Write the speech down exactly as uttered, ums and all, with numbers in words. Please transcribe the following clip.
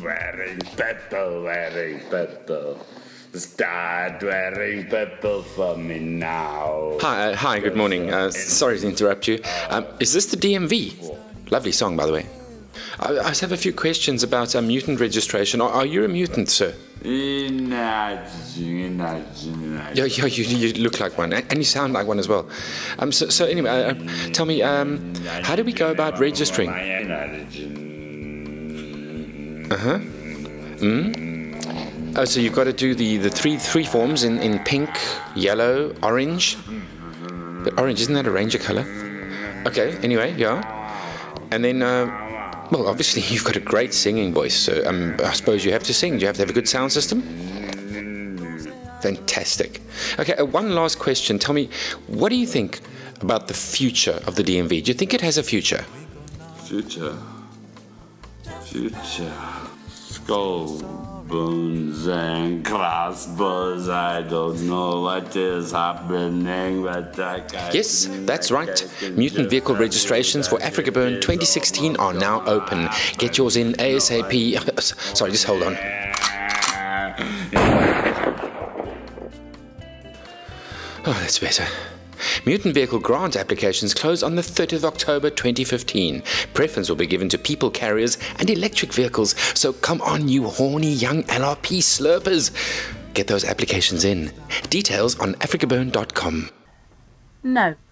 wearing purple, wearing purple. Start wearing purple for me now. Hi, uh, hi. Good morning. Uh, sorry to interrupt you. Um, is this the D M V? Lovely song, by the way. I, I just have a few questions about uh, mutant registration. Are, are you a mutant, sir? Yeah, yeah, you, you look like one, and you sound like one as well. Um, so, so anyway, uh, tell me, um, how do we go about registering? Uh huh. Hmm. Oh, so you've got to do the, the three three forms in, in pink, yellow, orange. But orange, isn't that a ranger color? Okay. Anyway, yeah. And then, uh, well, obviously you've got a great singing voice, so um, I suppose you have to sing. Do you have to have a good sound system? Fantastic. Okay, uh, one last question. Tell me, what do you think about the future of the D M V? Do you think it has a future? Future. Future. Skull bones and crossbows. I don't know what is happening, but I can't. Yes, that's right. Mutant vehicle registrations for Africa Burn twenty sixteen are now open. Get yours in ASAP. Sorry, just hold on. Oh, that's better. Mutant vehicle grant applications close on the thirtieth of October twenty fifteen. Preference will be given to people carriers and electric vehicles, so come on, you horny young L R P slurpers. Get those applications in. Details on africa burn dot com. No.